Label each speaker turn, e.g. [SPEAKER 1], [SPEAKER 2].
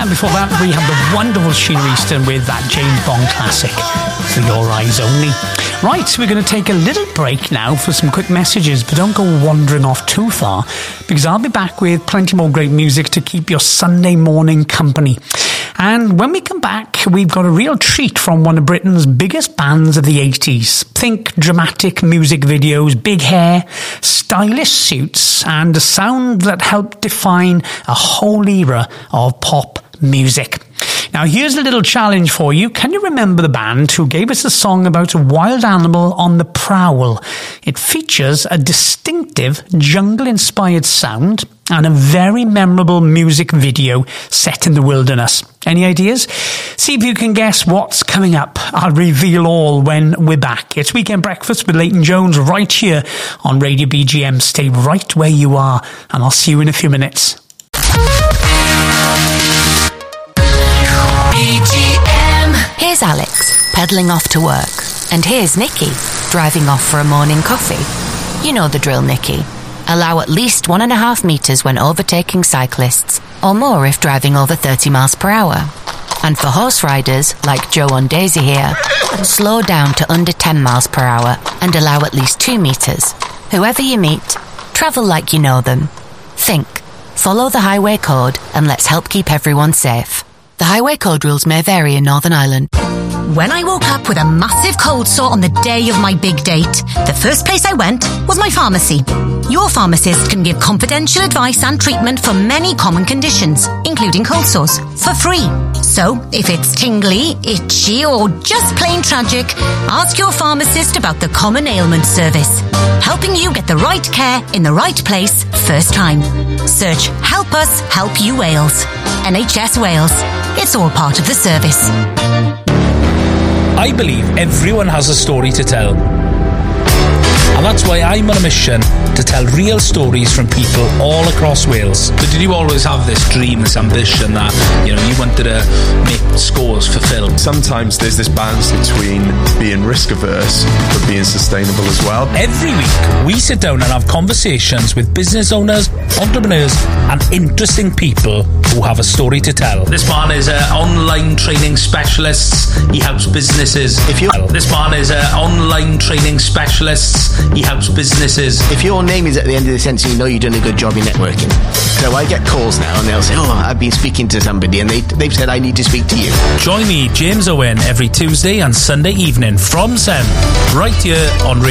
[SPEAKER 1] And before that, we have the wonderful Sheena Easton with that James Bond classic, For Your Eyes Only. Right, we're going to take a little break now for some quick messages, but don't go wandering off too far, because I'll be back with plenty more great music to keep your Sunday morning company. And when we come back, we've got a real treat from one of Britain's biggest bands of the 80s. Think dramatic music videos, big hair, stylish suits, and a sound that helped define a whole era of pop music. Now, here's a little challenge for you. Can you remember the band who gave us a song about a wild animal on the prowl? It features a distinctive jungle-inspired sound and a very memorable music video set in the wilderness. Any ideas? See if you can guess what's coming up. I'll reveal all when we're back. It's Weekend Breakfast with Leighton Jones right here on Radio BGM. Stay right where you are, and I'll see you in a few minutes.
[SPEAKER 2] BGM. Here's Alex, pedalling off to work. And here's Nikki, driving off for a morning coffee. You know the drill, Nikki. Allow at least 1.5 metres when overtaking cyclists, or more if driving over 30 miles per hour. And for horse riders, like Joe and Daisy here, slow down to under 10 miles per hour and allow at least 2 metres. Whoever you meet, travel like you know them. Think, follow the highway code, and let's help keep everyone safe. The highway code rules may vary in Northern Ireland.
[SPEAKER 3] When I woke up with a massive cold sore on the day of my big date, the first place I went was my pharmacy. Your pharmacist can give confidential advice and treatment for many common conditions, including cold sores, for free. So, if it's tingly, itchy, or just plain tragic, ask your pharmacist about the Common Ailment Service, helping you get the right care in the right place first time. Search Help Us Help You Wales. NHS Wales. It's all part of the service.
[SPEAKER 4] I believe everyone has a story to tell. And that's why I'm on a mission to tell real stories from people all across Wales. But did you always have this dream, this ambition that, you wanted to make scores for film?
[SPEAKER 5] Sometimes there's this balance between being risk averse but being sustainable as well.
[SPEAKER 4] Every week, we sit down and have conversations with business owners, entrepreneurs, and interesting people who have a story to tell. This man is an online training specialist. He helps businesses. This man is an online training specialist. He helps businesses.
[SPEAKER 6] If your name is at the end of the sentence, you know you've done a good job in networking. So I get calls now and they'll say, I've been speaking to somebody and they've said I need to speak to you.
[SPEAKER 4] Join me, James Owen, every Tuesday and Sunday evening from 7, right here on